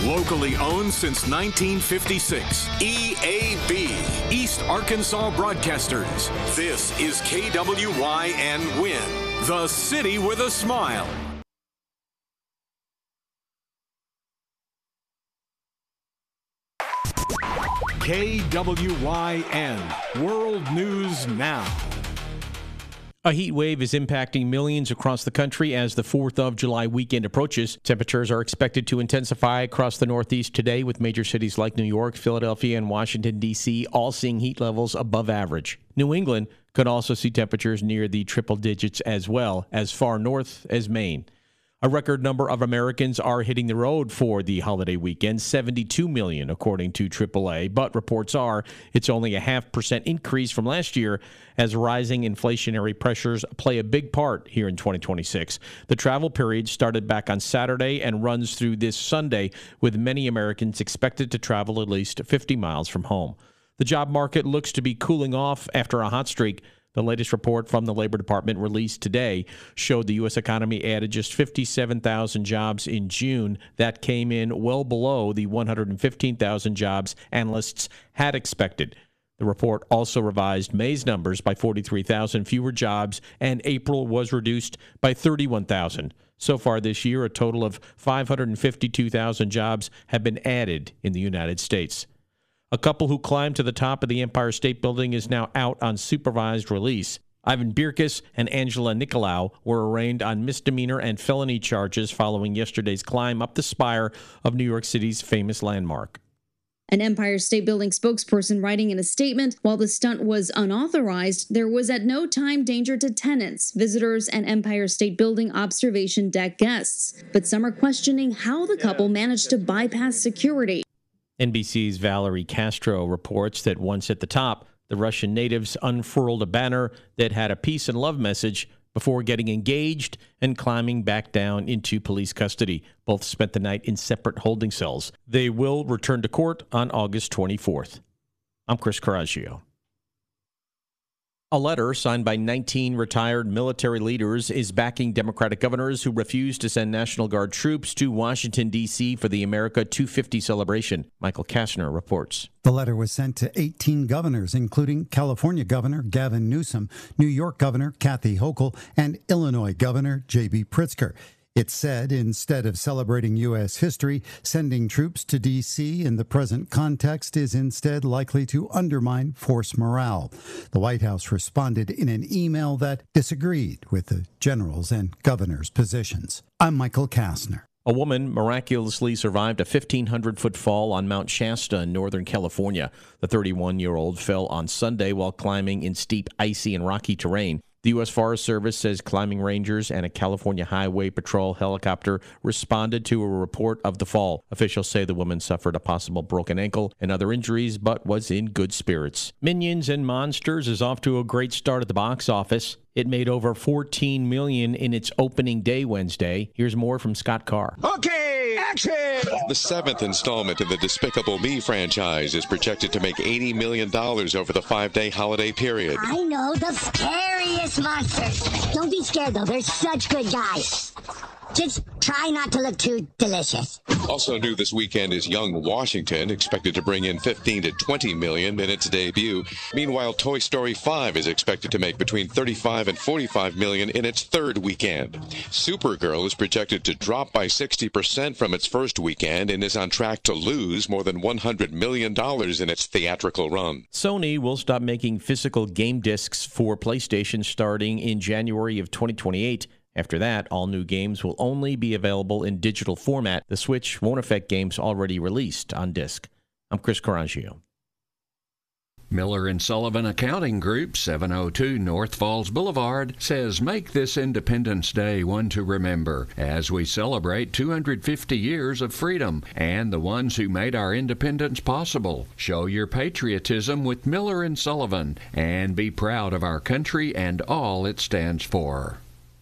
Locally owned since 1956. EAB, East Arkansas Broadcasters. This is KWYN Win, the city with a smile. KWYN, World News Now. A heat wave is impacting millions across the country as the 4th of July weekend approaches. Temperatures are expected to intensify across the Northeast today, with major cities like New York, Philadelphia, and Washington, D.C. all seeing heat levels above average. New England could also see temperatures near the triple digits as well, as far north as Maine. A record number of Americans are hitting the road for the holiday weekend, 72 million, according to AAA. But reports are it's only a 0.5% increase from last year, as rising inflationary pressures play a big part here in 2026. The travel period started back on Saturday and runs through this Sunday, with many Americans expected to travel at least 50 miles from home. The job market looks to be cooling off after a hot streak. The latest report from the Labor Department released today showed the U.S. economy added just 57,000 jobs in June. That came in well below the 115,000 jobs analysts had expected. The report also revised May's numbers by 43,000 fewer jobs, and April was reduced by 31,000. So far this year, a total of 552,000 jobs have been added in the United States. A couple who climbed to the top of the Empire State Building is now out on supervised release. Ivan Birkis and Angela Nicolau were arraigned on misdemeanor and felony charges following yesterday's climb up the spire of New York City's famous landmark. An Empire State Building spokesperson writing in a statement, while the stunt was unauthorized, there was at no time danger to tenants, visitors, and Empire State Building observation deck guests. But some are questioning how the couple managed to bypass security. NBC's Valerie Castro reports that once at the top, the Russian natives unfurled a banner that had a peace and love message before getting engaged and climbing back down into police custody. Both spent the night in separate holding cells. They will return to court on August 24th. I'm Chris Coraggio. A letter signed by 19 retired military leaders is backing Democratic governors who refuse to send National Guard troops to Washington, D.C. for the America 250 celebration. Michael Kastner reports. The letter was sent to 18 governors, including California Governor Gavin Newsom, New York Governor Kathy Hochul, and Illinois Governor J.B. Pritzker. It said instead of celebrating U.S. history, sending troops to D.C. in the present context is instead likely to undermine force morale. The White House responded in an email that disagreed with the generals' and governors' positions. I'm Michael Kastner. A woman miraculously survived a 1,500-foot fall on Mount Shasta in Northern California. The 31-year-old fell on Sunday while climbing in steep, icy, and rocky terrain. The U.S. Forest Service says climbing rangers and a California Highway Patrol helicopter responded to a report of the fall. Officials say the woman suffered a possible broken ankle and other injuries, but was in good spirits. Minions and Monsters is off to a great start at the box office. It made over $14 million in its opening day Wednesday. Here's more from Scott Carr. Okay, action! The 7th installment in the Despicable Me franchise is projected to make $80 million over the 5-day holiday period. I know the scariest monsters. Don't be scared, though. They're such good guys. Just try not to look too delicious. Also new this weekend is Young Washington, expected to bring in $15 to $20 million in its debut. Meanwhile, Toy Story 5 is expected to make between $35 and $45 million in its third weekend. Supergirl is projected to drop by 60% from its first weekend and is on track to lose more than $100 million in its theatrical run. Sony will stop making physical game discs for PlayStation starting in January of 2028. After that, all new games will only be available in digital format. The switch won't affect games already released on disc. I'm Chris Coraggio. Miller & Sullivan Accounting Group, 702 North Falls Boulevard, says make this Independence Day one to remember as we celebrate 250 years of freedom and the ones who made our independence possible. Show your patriotism with Miller & Sullivan and be proud of our country and all it stands for.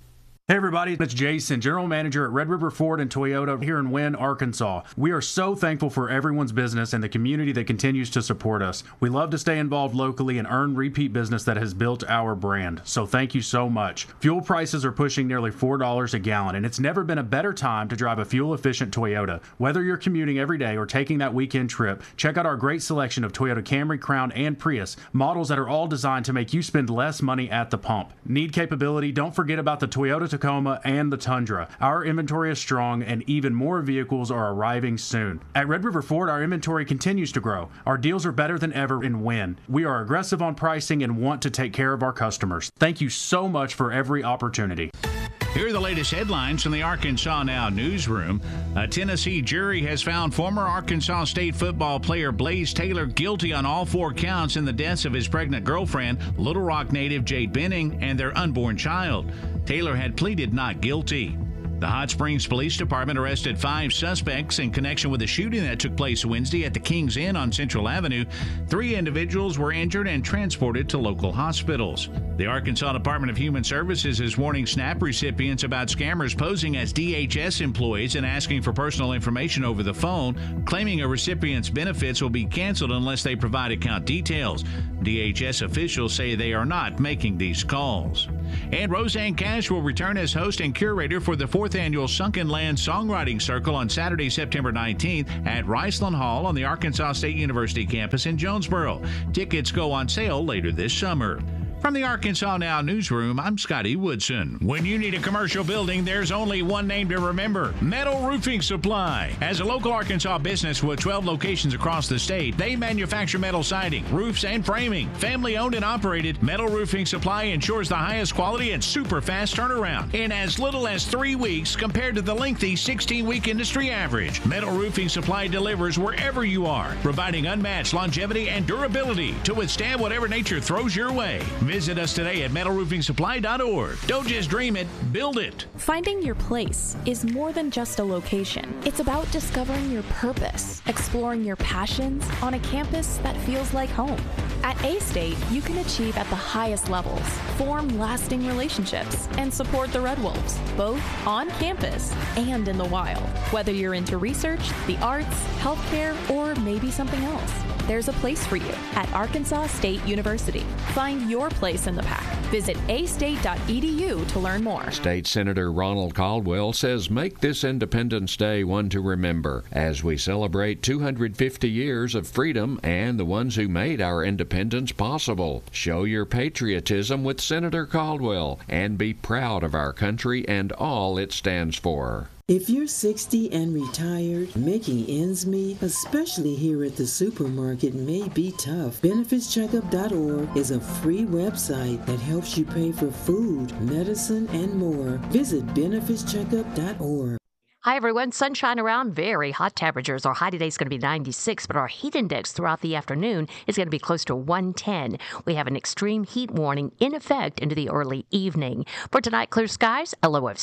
Hey everybody, it's Jason, General Manager at Red River Ford and Toyota here in Wynne, Arkansas. We are so thankful for everyone's business and the community that continues to support us. We love to stay involved locally and earn repeat business that has built our brand. So thank you so much. Fuel prices are pushing nearly $4 a gallon, and it's never been a better time to drive a fuel-efficient Toyota. Whether you're commuting every day or taking that weekend trip, check out our great selection of Toyota Camry, Crown, and Prius, models that are all designed to make you spend less money at the pump. Need capability? Don't forget about the Toyota Tacoma and the Tundra. Our inventory is strong and even more vehicles are arriving soon. At Red River Ford, our inventory continues to grow. Our deals are better than ever in Wynne. We are aggressive on pricing and want to take care of our customers. Thank you so much for every opportunity. Here are the latest headlines from the Arkansas Now newsroom. A Tennessee jury has found former Arkansas State football player Blaze Taylor guilty on all 4 counts in the deaths of his pregnant girlfriend, Little Rock native Jade Benning, and their unborn child. Taylor had pleaded not guilty. The Hot Springs Police Department arrested 5 suspects in connection with a shooting that took place Wednesday at the King's Inn on Central Avenue. 3 individuals were injured and transported to local hospitals. The Arkansas Department of Human Services is warning SNAP recipients about scammers posing as DHS employees and asking for personal information over the phone, claiming a recipient's benefits will be canceled unless they provide account details. DHS officials say they are not making these calls. And Roseanne Cash will return as host and curator for the 4th annual Sunken Land Songwriting Circle on Saturday, September 19th at Riceland Hall on the Arkansas State University campus in Jonesboro. Tickets go on sale later this summer. From the Arkansas Now newsroom, I'm Scotty Woodson. When you need a commercial building, there's only one name to remember: Metal Roofing Supply. As a local Arkansas business with 12 locations across the state, they manufacture metal siding, roofs, and framing. Family owned and operated, Metal Roofing Supply ensures the highest quality and super fast turnaround in as little as 3 weeks compared to the lengthy 16-week industry average. Metal Roofing Supply delivers wherever you are, providing unmatched longevity and durability to withstand whatever nature throws your way. Visit us today at metalroofingsupply.org. Don't just dream it, build it. Finding your place is more than just a location. It's about discovering your purpose, exploring your passions on a campus that feels like home. At A-State, you can achieve at the highest levels, form lasting relationships, and support the Red Wolves, both on campus and in the wild. Whether you're into research, the arts, healthcare, or maybe something else, there's a place for you at Arkansas State University. Find your place in the pack. Visit astate.edu to learn more. State Senator Ronald Caldwell says make this Independence Day one to remember as we celebrate 250 years of freedom and the ones who made our independence possible. Show your patriotism with Senator Caldwell and be proud of our country and all it stands for. If you're 60 and retired, making ends meet, especially here at the supermarket, may be tough. BenefitsCheckup.org is a free website that helps you pay for food, medicine, and more. Visit BenefitsCheckup.org. Hi, everyone. Sunshine around, very hot temperatures. Our high today is going to be 96, but our heat index throughout the afternoon is going to be close to 110. We have an extreme heat warning in effect into the early evening. For tonight, clear skies, a low of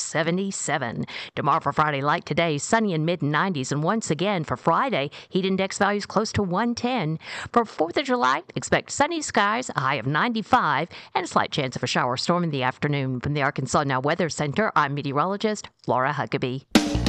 77. Tomorrow for Friday, like today, sunny in mid-90s. And once again, for Friday, heat index values close to 110. For 4th of July, expect sunny skies, a high of 95, and a slight chance of a shower storm in the afternoon. From the Arkansas Now Weather Center, I'm meteorologist Laura Huckabee.